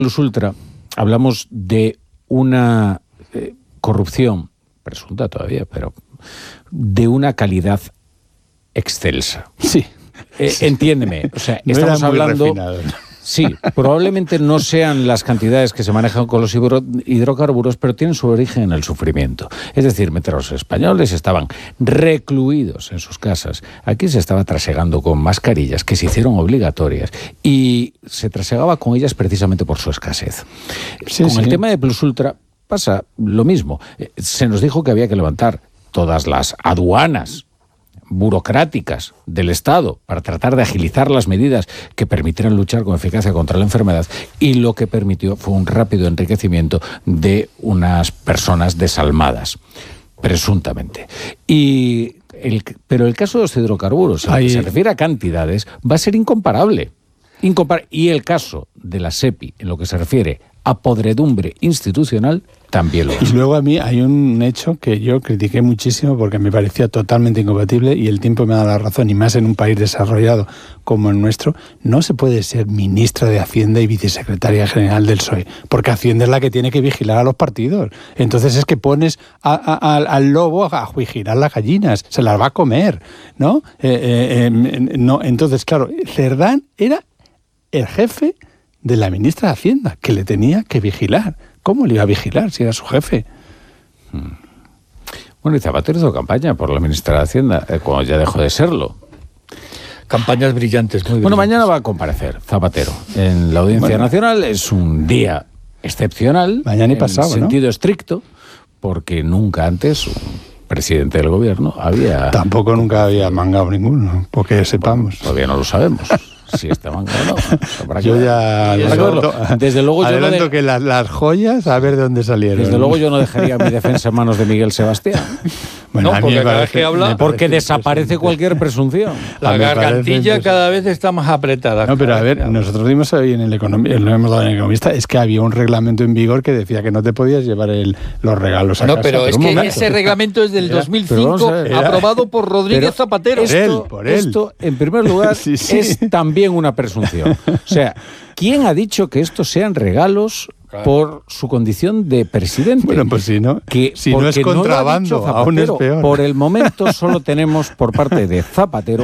Plus Ultra hablamos de una corrupción, presunta todavía, pero de una calidad excelsa. Sí. Entiéndeme, o sea, No estamos era muy hablando... refinado. Sí, probablemente no sean las cantidades que se manejan con los hidrocarburos, pero tienen su origen en el sufrimiento. Es decir, mientras los españoles estaban recluidos en sus casas, aquí se estaba trasegando con mascarillas que se hicieron obligatorias y se trasegaba con ellas precisamente por su escasez. Sí, con sí. el tema de Plus Ultra pasa lo mismo. Se nos dijo que había que levantar todas las aduanas burocráticas del Estado para tratar de agilizar las medidas que permitieran luchar con eficacia contra la enfermedad, y lo que permitió fue un rápido enriquecimiento de unas personas desalmadas, presuntamente. Pero el caso de los hidrocarburos, en lo que se refiere a cantidades, va a ser incomparable. Y el caso de la SEPI, en lo que se refiere a podredumbre institucional, también lo es. Y luego a mí hay un hecho que yo critiqué muchísimo porque me parecía totalmente incompatible, y el tiempo me da la razón, y más en un país desarrollado como el nuestro. No se puede ser ministra de Hacienda y vicesecretaria general del PSOE, porque Hacienda es la que tiene que vigilar a los partidos. Entonces es que pones al lobo a vigilar las gallinas, se las va a comer, ¿no? No, entonces, claro, Cerdán era el jefe de la ministra de Hacienda, que le tenía que vigilar. ¿Cómo le iba a vigilar si era su jefe? Bueno, y Zapatero hizo campaña por la ministra de Hacienda, cuando ya dejó de serlo. Campañas brillantes. Muy Bueno, brillantes. mañana va a comparecer Zapatero en la Audiencia Nacional. Es un día excepcional. Mañana y pasado, en sentido estricto, porque nunca antes un presidente del gobierno había... Tampoco nunca había mangado ninguno, porque sepamos. Todavía no lo sabemos. Si está manga o no. Yo ya desde luego adelanto que las joyas, a ver de dónde salieron. Desde luego yo no dejaría mi defensa en manos de Miguel Sebastián. Bueno, No, porque cada vez que habla... Porque desaparece cualquier presunción. La gargantilla cada vez está más apretada. No, pero a ver, nosotros dimos hoy en el Economista, es que había un reglamento en vigor que decía que no te podías llevar los regalos a casa. No, pero es que ese reglamento es del 2005, aprobado por Rodríguez Zapatero. Esto, en primer lugar, es también una presunción. O sea, ¿quién ha dicho que estos sean regalos por su condición de presidente? Bueno, pues si no es contrabando, Zapatero, aún es peor. Por el momento solo tenemos por parte de Zapatero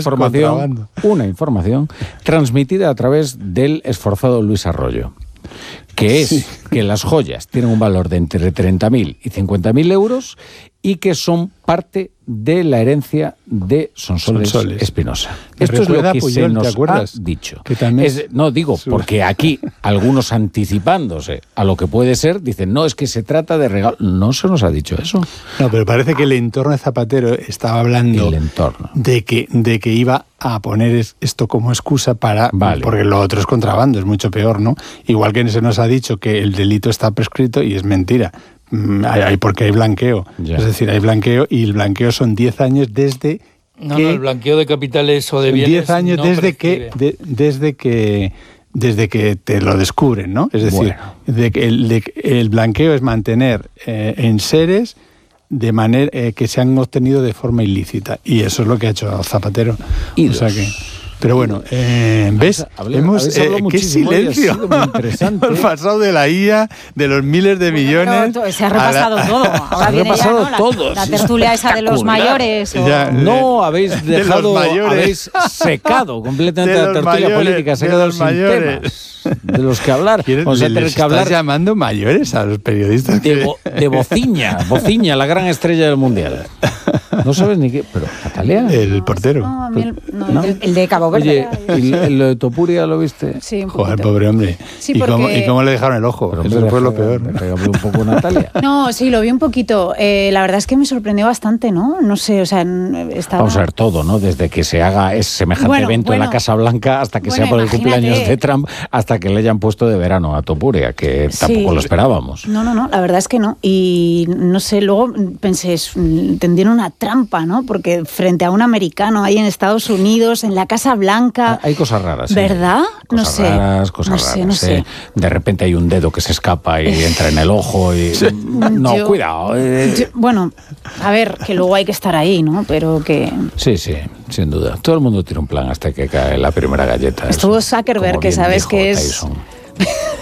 una información transmitida a través del esforzado Luis Arroyo, que es que las joyas tienen un valor de entre 30.000 y 50.000 euros y que son parte de la herencia de Sonsoles Espinosa. Esto es lo que se nos ha dicho. No digo, porque aquí algunos anticipándose a lo que puede ser, dicen, no, es que se trata de regalo. No se nos ha dicho eso. No, pero parece que el entorno de Zapatero estaba hablando de que iba a poner esto como excusa para... Porque lo otro es contrabando, es mucho peor, ¿no? Igual que se nos ha dicho que el delito está prescrito, y es mentira. Porque hay blanqueo. Es decir, hay blanqueo, y el blanqueo son 10 años desde No, el blanqueo de capitales o de bienes 10 años no desde que te lo descubren, ¿no? Es decir, el blanqueo es mantener enseres de manera que se han obtenido de forma ilícita, y eso es lo que ha hecho Zapatero. O sea que... Pero bueno, ¿ves? ¡Qué silencio! Hemos pasado de la IA, de los miles de millones... Se ha repasado todo. Ahora viene ya, ¿no? La tertulia esa de los mayores. No, habéis dejado, habéis secado completamente la tertulia política, se ha quedado sin temas de los que hablar. Vamos a tener que hablar llamando mayores a los periodistas. De Bociña, la gran estrella del Mundial. No sabes ni qué, pero Natalia. El portero. No, el de Cabo Verde. Oye, ¿y lo de Topuria lo viste? Sí, un Joder, pobre hombre. Sí, ¿Y cómo le dejaron el ojo? Pero eso fue lo peor. Un poco Natalia. No, sí, lo vi un poquito. La verdad es que me sorprendió bastante, ¿no? No sé, o sea, estaba... Vamos a ver todo, ¿no? Desde que se haga ese semejante evento en la Casa Blanca, hasta que sea por el cumpleaños de Trump, hasta que le hayan puesto de verano a Topuria, que tampoco lo esperábamos. No, la verdad es que no. Y no sé, luego pensé, tendieron una trampa, ¿no? Porque frente a un americano ahí en Estados Unidos, en la Casa Blanca... Hay cosas raras. ¿Verdad? Cosas raras. No sé. De repente hay un dedo que se escapa y entra en el ojo y... No, cuidado. Bueno, a ver, que luego hay que estar ahí, ¿no? Pero que... Sí, sin duda. Todo el mundo tiene un plan hasta que cae la primera galleta. Estuvo Zuckerberg, que sabes que es... Tyson.